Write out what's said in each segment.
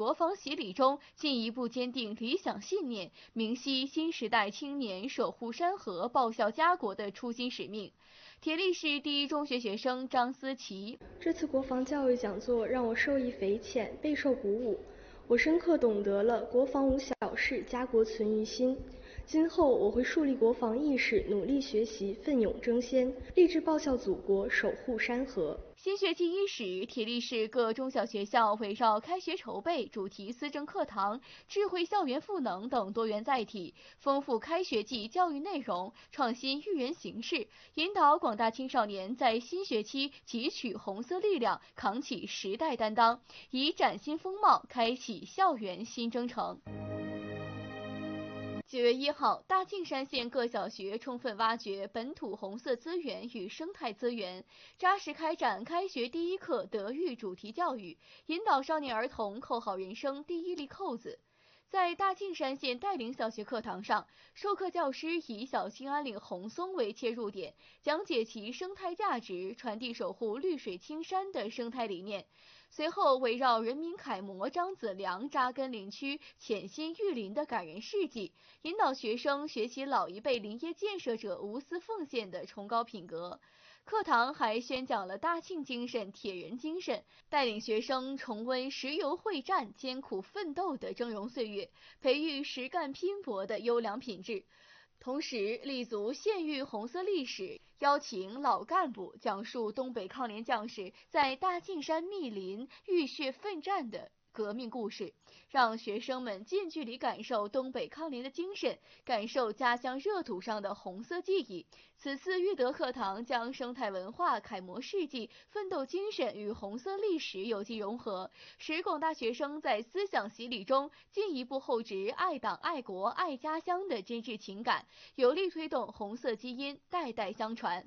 国防洗礼中，进一步坚定理想信念，明晰新时代青年守护山河、报效家国的初心使命。铁力市第一中学学生张思琪： 这次国防教育讲座让我受益匪浅，备受鼓舞。我深刻懂得了国防无小事，家国存于心。今后我会树立国防意识，努力学习，奋勇争先，立志报效祖国，守护山河。 新学期伊始，铁力市各中小学校围绕开学筹备、主题思政课堂、智慧校园赋能等多元载体，丰富开学季教育内容，创新育人形式，引导广大青少年在新学期汲取红色力量，扛起时代担当，以崭新风貌开启校园新征程。9月1号，大庆山县各小学充分挖掘本土红色资源与生态资源，扎实开展开学第一课德育主题教育，引导少年儿童扣好人生第一粒扣子。在大庆山县带领小学课堂上，授课教师以小兴安岭红松为切入点，讲解其生态价值，传递守护绿水青山的生态理念。随后，围绕人民楷模张子良扎根林区、潜心育林的感人事迹，引导学生学习老一辈林业建设者无私奉献的崇高品格。课堂还宣讲了大庆精神、铁人精神，带领学生重温石油会战、艰苦奋斗的峥嵘岁月，培育实干拼搏的优良品质。同时立足县域红色历史，邀请老干部讲述东北抗联将士在大庆山密林浴血奋战的革命故事，让学生们近距离感受东北抗联的精神，感受家乡热土上的红色记忆。此次育德课堂将生态文化、楷模事迹、奋斗精神与红色历史有机融合，使广大学生在思想洗礼中进一步厚植爱党、爱国、爱家乡的真挚情感，有力推动红色基因代代相传。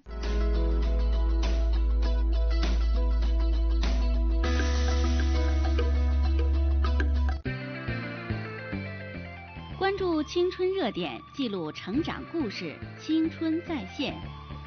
关注青春热点，记录成长故事，青春在线。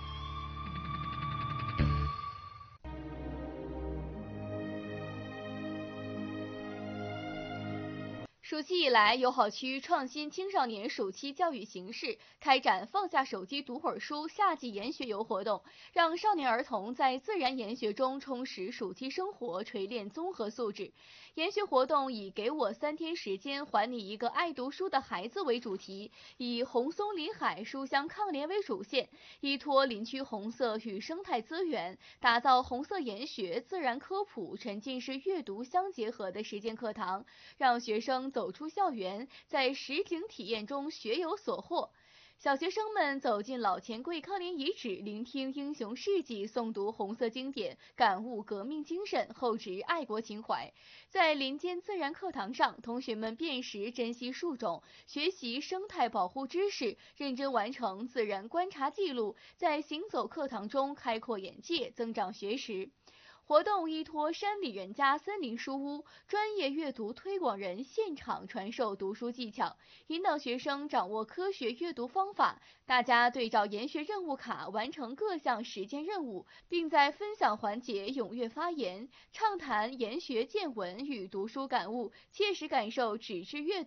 暑期以来，友好区创新青少年暑期教育形式，开展放下手机读会儿书夏季研学游活动，让少年儿童在自然研学中充实暑期生活，锤炼综合素质。研学活动以给我3天时间还你一个爱读书的孩子为主题，以红松林海书香抗联为主线，依托林区红色与生态资源，打造红色研学、自然科普、沉浸式阅读相结合的实践课堂，让学生走出校园，在实景体验中学有所获。小学生们走进老钱柜抗联遗址，聆听英雄事迹，诵读红色经典，感悟革命精神，厚植爱国情怀。在林间自然课堂上，同学们辨识珍稀树种，学习生态保护知识，认真完成自然观察记录，在行走课堂中开阔眼界，增长学识。活动依托山里人家森林书屋，专业阅读推广人现场传授读书技巧，引导学生掌握科学阅读方法。大家对照研学任务卡，完成各项实践任务，并在分享环节踊跃发言，畅谈研学见闻与读书感悟，切实感受纸质阅